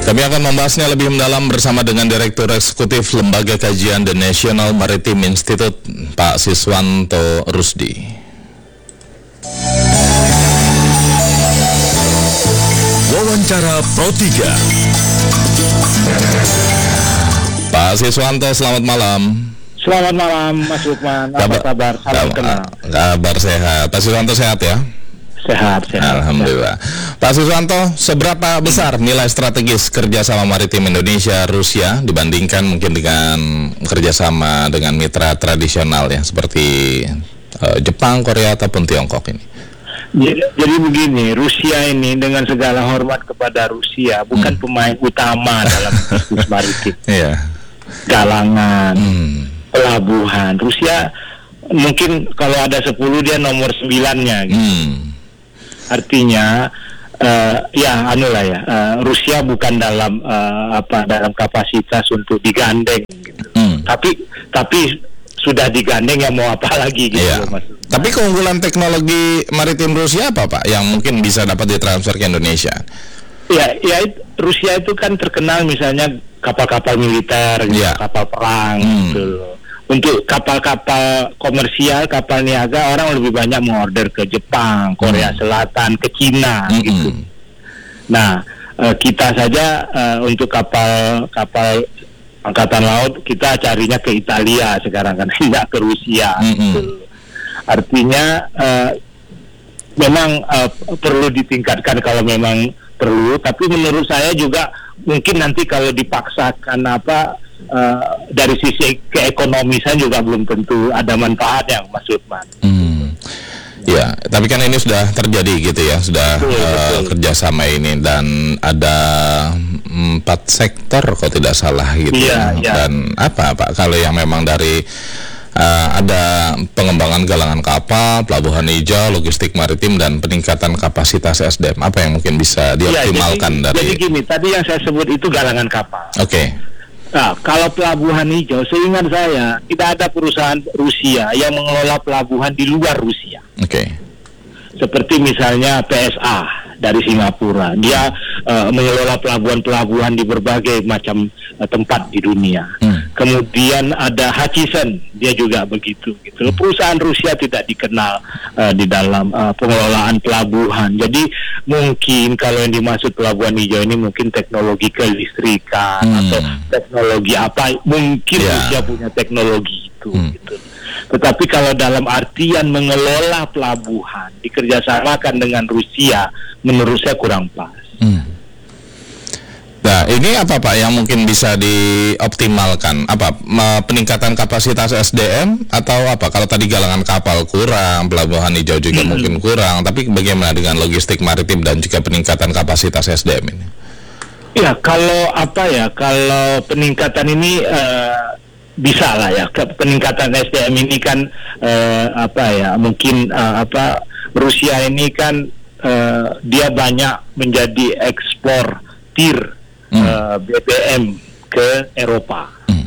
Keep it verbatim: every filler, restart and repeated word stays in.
Kami akan membahasnya lebih mendalam bersama dengan Direktur Eksekutif Lembaga Kajian The National Maritime Institute, Pak Siswanto Rusdi. Wawancara Pro tiga. Pak Siswanto, selamat malam. Selamat malam Mas Lukman, apa kabar? Salam kenal. Kabar sehat. Pak Siswanto sehat ya? Sehat, sehat. Alhamdulillah. Sehat. Pak Siswanto, seberapa besar nilai strategis kerjasama maritim Indonesia Rusia dibandingkan mungkin dengan kerjasama dengan mitra tradisional ya seperti uh, Jepang, Korea ataupun Tiongkok ini? Jadi, jadi begini, Rusia ini dengan segala hormat kepada Rusia bukan hmm. pemain utama dalam bisnis maritim. Yeah. Galangan, hmm. pelabuhan. Rusia mungkin kalau ada sepuluh dia nomor sembilannya gitu. Hmm. Artinya uh, ya anu lah ya uh, Rusia bukan dalam uh, apa dalam kapasitas untuk digandeng gitu. Hmm. Tapi tapi sudah digandeng ya mau apa lagi gitu. Iya. Mas. Tapi keunggulan teknologi maritim Rusia apa Pak yang mungkin bisa dapat ditransfer ke Indonesia? Ya, ya Rusia itu kan terkenal misalnya kapal-kapal militer, gitu, ya. kapal perang hmm. gitu. Untuk kapal-kapal komersial, kapal niaga, orang lebih banyak mengorder ke Jepang, Korea hmm. Selatan, ke Cina, hmm. gitu. Nah, uh, kita saja uh, untuk kapal-kapal angkatan laut kita carinya ke Italia sekarang kan, tidak ke Rusia. Hmm. Gitu. Artinya uh, memang uh, perlu ditingkatkan kalau memang perlu, tapi menurut saya juga mungkin nanti kalau dipaksakan apa. Uh, dari sisi keekonomisan juga belum tentu ada manfaatnya, Mas Lukman. Hmm. Ya, tapi kan ini sudah terjadi gitu ya, sudah betul, uh, betul. kerjasama ini dan ada empat sektor kalau tidak salah gitu. Ya, ya. Dan apa Pak kalau yang memang dari uh, ada pengembangan galangan kapal, pelabuhan hijau, logistik maritim dan peningkatan kapasitas S D M, apa yang mungkin bisa dioptimalkan ya, jadi, dari? Jadi gini, tadi yang saya sebut itu galangan kapal. Oke. Okay. Nah, kalau pelabuhan hijau, seingat saya tidak ada perusahaan Rusia yang mengelola pelabuhan di luar Rusia. Oke. Okay. Seperti misalnya P S A dari Singapura, dia uh, mengelola pelabuhan-pelabuhan di berbagai macam uh, tempat di dunia. Hmm. Kemudian ada Hutchison, dia juga begitu. Gitu. Perusahaan Rusia tidak dikenal uh, di dalam uh, pengelolaan pelabuhan. Jadi mungkin kalau yang dimaksud pelabuhan hijau ini mungkin teknologi kelistrikan hmm. atau teknologi apa? Mungkin yeah. Rusia punya teknologi itu. Hmm. Gitu. Tetapi kalau dalam artian mengelola pelabuhan dikerjasamakan dengan Rusia, menurut saya kurang pas. Hmm. Nah, ini apa Pak yang mungkin bisa dioptimalkan? Apa peningkatan kapasitas S D M atau apa? Kalau tadi galangan kapal kurang, pelabuhan hijau juga hmm. mungkin kurang, tapi bagaimana dengan logistik maritim dan juga peningkatan kapasitas S D M ini? Ya, kalau apa ya? Kalau peningkatan ini uh, bisa lah ya, peningkatan S D M ini kan uh, apa ya, mungkin uh, apa Rusia ini kan uh, dia banyak menjadi ekspor tir hmm. uh, B B M ke Eropa. Hmm.